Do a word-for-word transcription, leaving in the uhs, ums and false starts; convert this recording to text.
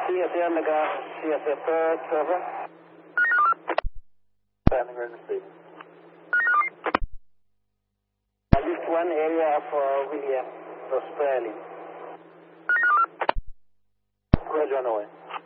C S A underground, C S A third, over. Standing ready to speak. Uh, lift one area for William Rosprelli. Roger on the way.